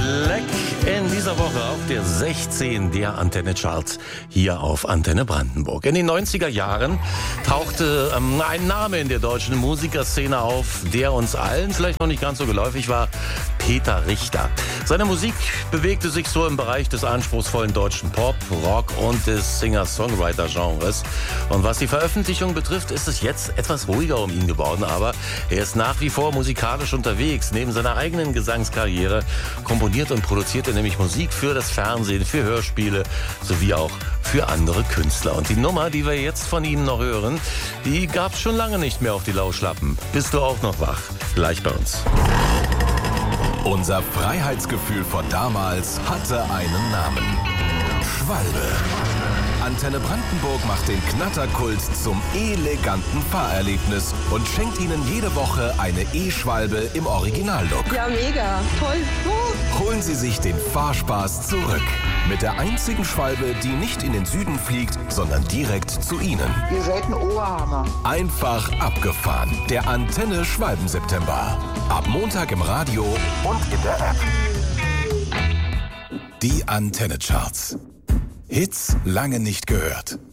Fleck in dieser Woche auf der 16 der Antenne Charts hier auf Antenne Brandenburg. In den 90er Jahren tauchte ein Name in der deutschen Musikerszene auf, der uns allen vielleicht noch nicht ganz so geläufig war: Peter Richter. Seine Musik bewegte sich so im Bereich des anspruchsvollen deutschen Pop, Rock und des Singer-Songwriter-Genres. Und was die Veröffentlichung betrifft, ist es jetzt etwas ruhiger um ihn geworden, aber er ist nach wie vor musikalisch unterwegs. Neben seiner eigenen Gesangskarriere komponiert und produziert er nämlich Musik für das Fernsehen, für Hörspiele sowie auch für andere Künstler. Und die Nummer, die wir jetzt von ihm noch hören, die gab's schon lange nicht mehr auf die Lauschlappen. Bist du auch noch wach? Gleich bei uns. Unser Freiheitsgefühl von damals hatte einen Namen: Schwalbe. Antenne Brandenburg macht den Knatterkult zum eleganten Fahrerlebnis und schenkt Ihnen jede Woche eine E-Schwalbe im Originallook. Ja, mega. Toll. Holen Sie sich den Fahrspaß zurück. Mit der einzigen Schwalbe, die nicht in den Süden fliegt, sondern direkt zu Ihnen. Ihr seid ein Oberhammer. Einfach abgefahren. Der Antenne Schwalben-September. Ab Montag im Radio und in der App. Die Antenne Charts. Hits lange nicht gehört.